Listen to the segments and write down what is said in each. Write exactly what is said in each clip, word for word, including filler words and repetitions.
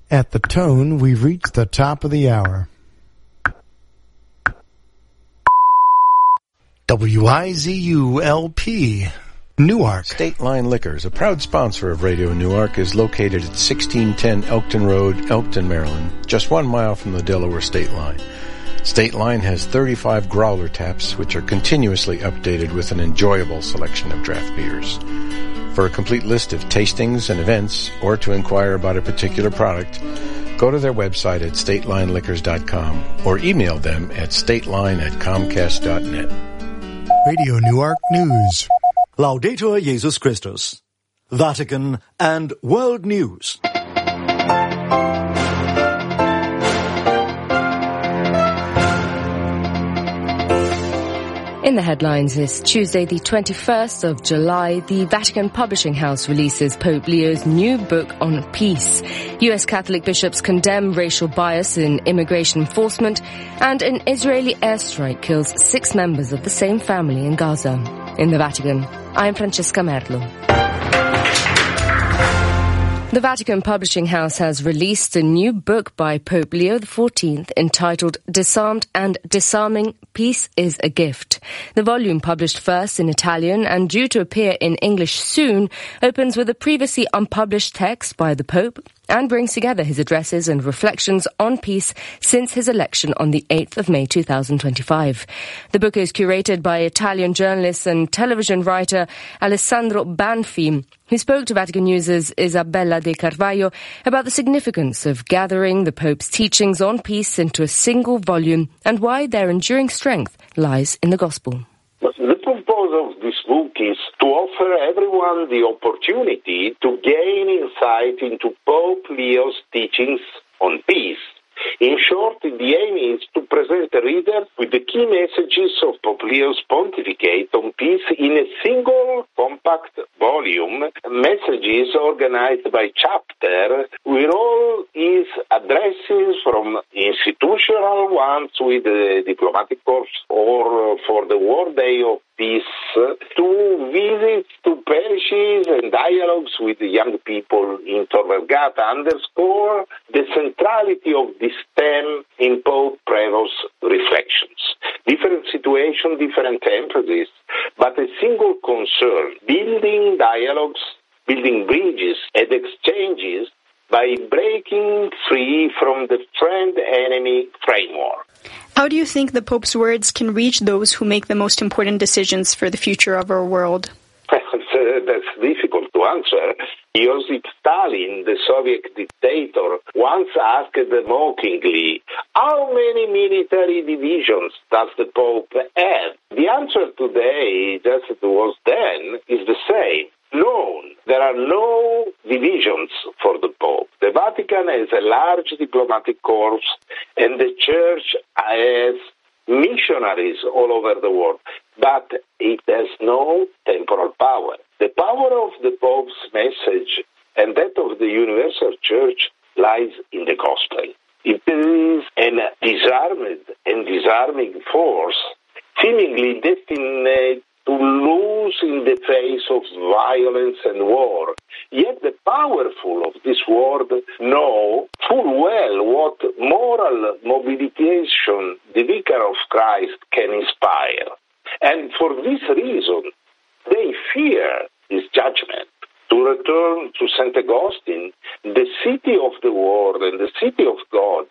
At the tone, we've reached the top of the hour. W I Z U L P, Newark. State Line Liquors, a proud sponsor of Radio Newark, is located at sixteen ten Elkton Road, Elkton, Maryland, just one mile from the Delaware State Line. State Line has thirty-five growler taps, which are continuously updated with an enjoyable selection of draft beers. For a complete list of tastings and events, or to inquire about a particular product, go to their website at state line liquors dot com or email them at stateline at comcast dot net. Radio Newark News. Laudetur Jesus Christus. Vatican and World News. In the headlines this Tuesday, the twenty-first of July, the Vatican Publishing House releases Pope Leo's new book on peace. U S Catholic bishops condemn racial bias in immigration enforcement, and an Israeli airstrike kills six members of the same family in Gaza. In the Vatican, I'm Francesca Merlo. The Vatican Publishing House has released a new book by Pope Leo the fourteenth entitled Disarmed and Disarming, Peace is a Gift. The volume, published first in Italian and due to appear in English soon, opens with a previously unpublished text by the Pope and brings together his addresses and reflections on peace since his election on the eighth of May two thousand twenty-five. The book is curated by Italian journalist and television writer Alessandro Banfi, who spoke to Vatican News' Isabella De Carvalho about the significance of gathering the Pope's teachings on peace into a single volume and why their enduring strength lies in the Gospel. The purpose of this book is to offer everyone the opportunity to gain insight into Pope Leo's teachings on peace. In short, the aim is to present the reader with the key messages of Pope Leo's pontificate on peace in a single compact volume, messages organized by chapter, with all his addresses, from institutional ones with the diplomatic corps or for the World Day of Peace, to visits to parishes and dialogues with young people in Tor Vergata, underscore the centrality of this theme in Pope Prevo's reflections. Different situation, different emphasis, but a single concern: building dialogues, building bridges and exchanges by breaking free from the friend-enemy framework. How do you think the Pope's words can reach those who make the most important decisions for the future of our world? That's difficult to answer. Joseph Stalin, the Soviet dictator, once asked mockingly, how many military divisions does the Pope have? The answer today, just as it was then, is the same. None. There are no divisions for the Pope. The Vatican has a large diplomatic corps, and the Church has missionaries all over the world, but it has no temporal power. The power of the Pope's message and that of the Universal Church lies in the Gospel. It is an disarmed and disarming force, seemingly destined to lose in the face of violence and war. Yet the powerful of this world know full well what moral mobilization the Vicar of Christ can inspire. And for this reason, they fear his judgment. To return to Saint Augustine, the city of the world and the city of God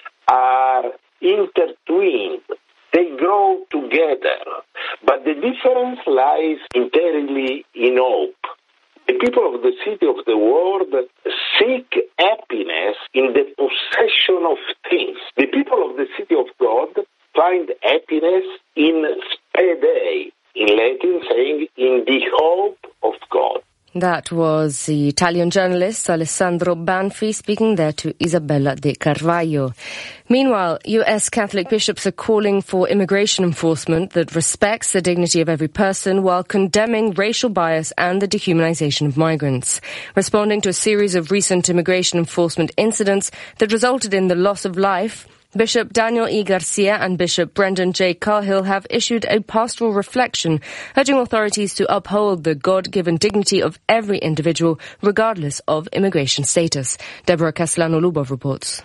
are intertwined. They grow together, but the difference lies entirely in hope. The people of the city of the world seek happiness in the possession of things. The people of the city of God find happiness in spede, in Latin saying, in the hope of God. That was the Italian journalist Alessandro Banfi speaking there to Isabella De Carvalho. Meanwhile, U S Catholic bishops are calling for immigration enforcement that respects the dignity of every person while condemning racial bias and the dehumanization of migrants. Responding to a series of recent immigration enforcement incidents that resulted in the loss of life, Bishop Daniel E. Garcia and Bishop Brendan J. Cahill have issued a pastoral reflection, urging authorities to uphold the God-given dignity of every individual, regardless of immigration status. Deborah Castellano-Lubov reports.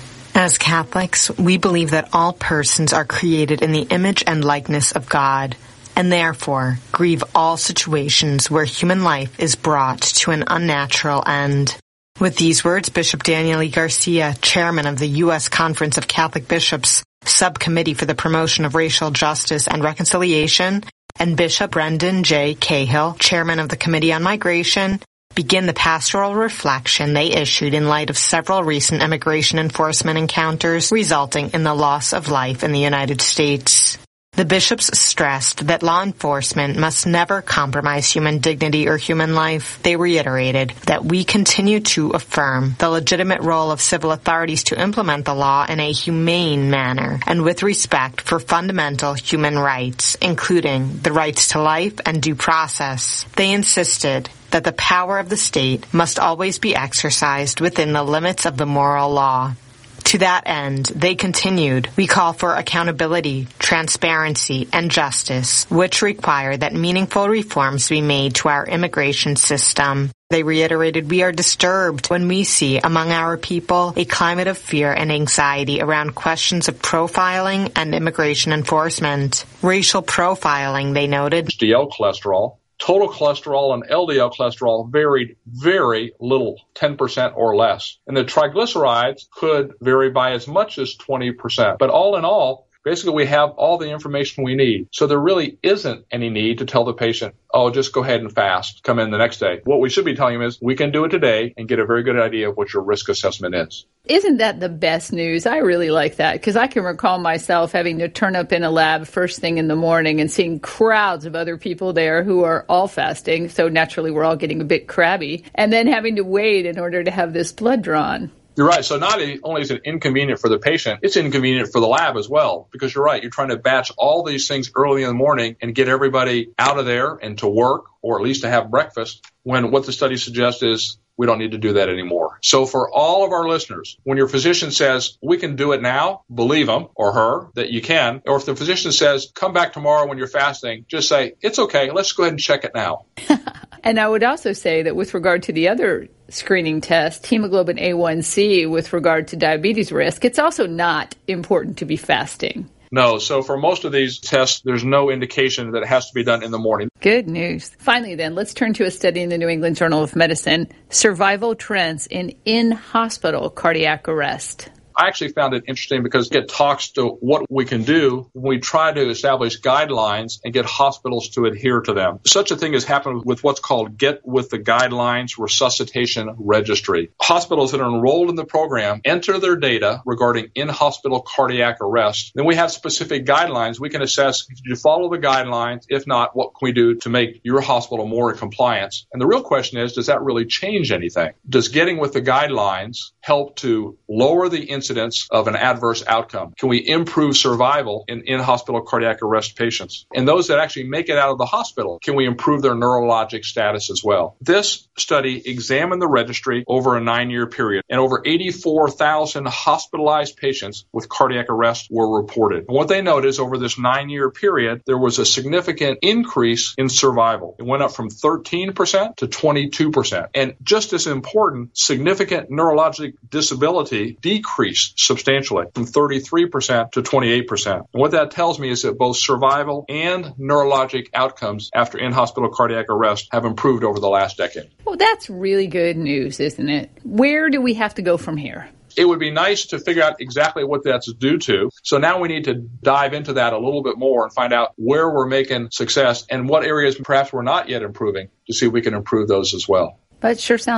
As Catholics, we believe that all persons are created in the image and likeness of God, and therefore grieve all situations where human life is brought to an unnatural end. With these words, Bishop Daniel E. Garcia, chairman of the U S Conference of Catholic Bishops, Subcommittee for the Promotion of Racial Justice and Reconciliation, and Bishop Brendan J. Cahill, chairman of the Committee on Migration, begin the pastoral reflection they issued in light of several recent immigration enforcement encounters resulting in the loss of life in the United States. The bishops stressed that law enforcement must never compromise human dignity or human life. They reiterated that we continue to affirm the legitimate role of civil authorities to implement the law in a humane manner and with respect for fundamental human rights, including the rights to life and due process. They insisted that the power of the state must always be exercised within the limits of the moral law. To that end, they continued, we call for accountability, transparency, and justice, which require that meaningful reforms be made to our immigration system. They reiterated, we are disturbed when we see among our people a climate of fear and anxiety around questions of profiling and immigration enforcement. Racial profiling, they noted. H D L cholesterol. Total cholesterol and L D L cholesterol varied very little, ten percent or less. And the triglycerides could vary by as much as twenty percent. But all in all, basically we have all the information we need. So there really isn't any need to tell the patient, oh, just go ahead and fast, come in the next day. What we should be telling them is we can do it today and get a very good idea of what your risk assessment is. Isn't that the best news? I really like that because I can recall myself having to turn up in a lab first thing in the morning and seeing crowds of other people there who are all fasting. So naturally, we're all getting a bit crabby and then having to wait in order to have this blood drawn. You're right. So not only is it inconvenient for the patient, it's inconvenient for the lab as well, because you're right. You're trying to batch all these things early in the morning and get everybody out of there and to work, or at least to have breakfast, when what the study suggests is we don't need to do that anymore. So for all of our listeners, when your physician says, we can do it now, believe him or her that you can. Or if the physician says, come back tomorrow when you're fasting, just say, it's okay. Let's go ahead and check it now. And I would also say that with regard to the other screening test, hemoglobin A one C, with regard to diabetes risk, it's also not important to be fasting. No. So for most of these tests, there's no indication that it has to be done in the morning. Good news. Finally, then, let's turn to a study in the New England Journal of Medicine, Survival Trends in In-Hospital Cardiac Arrest. I actually found it interesting because it talks to what we can do when we try to establish guidelines and get hospitals to adhere to them. Such a thing has happened with what's called Get With the Guidelines Resuscitation Registry. Hospitals that are enrolled in the program enter their data regarding in-hospital cardiac arrest. Then we have specific guidelines. We can assess, did you follow the guidelines? If not, what can we do to make your hospital more in compliance? And the real question is, does that really change anything? Does getting with the guidelines help to lower the incidence incidence of an adverse outcome? Can we improve survival in in-hospital cardiac arrest patients? And those that actually make it out of the hospital, can we improve their neurologic status as well? This study examined the registry over a nine-year period, and over eighty-four thousand hospitalized patients with cardiac arrest were reported. And what they noted is over this nine-year period, there was a significant increase in survival. It went up from thirteen percent to twenty-two percent. And just as important, significant neurologic disability decreased substantially from thirty-three percent to twenty-eight percent. And what that tells me is that both survival and neurologic outcomes after in-hospital cardiac arrest have improved over the last decade. Well, that's really good news, isn't it? Where do we have to go from here? It would be nice to figure out exactly what that's due to. So now we need to dive into that a little bit more and find out where we're making success and what areas perhaps we're not yet improving to see if we can improve those as well. But it sure sounds